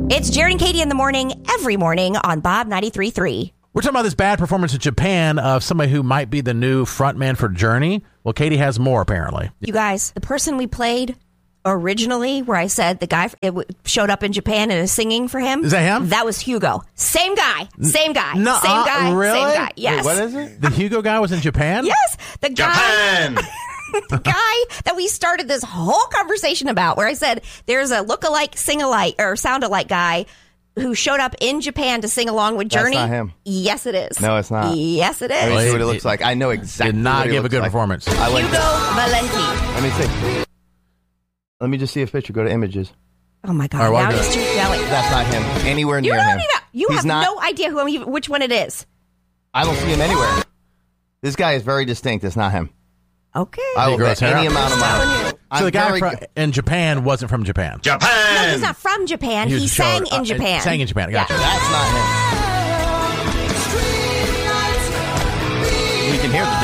It's Jared and Katie in the morning, every morning on Bob 93.3. We're talking about this bad performance in Japan of somebody who might be the new frontman for Journey. Well, Katie has more, apparently. You guys, the person we played originally, where I said the guy showed up in Japan and is singing for him. Is that him? That was Hugo. Same guy. No, Same guy. really? Same guy. Yes. Wait, what is it? The Hugo guy was in Japan? Yes. The guy. Japan! The guy that we started this whole conversation about, where I said there's a look-alike, sing-alike, or sound-alike guy who showed up in Japan to sing along with Journey. That's not him. Yes, it is. No, it's not. Yes, it is. Let me Well, see what it looks like. I know exactly. Did not what he give a looks good like. performance. Hugo Valenti. Let me see. Let me just see a picture. Go to images. Oh my God! All right, Now well, he's too yelling. That's not him. Anywhere You near don't him. even. You He's have not, no idea which one it is. I don't see him anywhere. This guy is very distinct. It's not him. Okay. I will grow bet his hair any out? amount of money. Telling you. So the guy very in Japan wasn't from Japan. No, he's not from Japan. He was sang showed- in Japan. Sang in Japan. Gotcha. That's not him.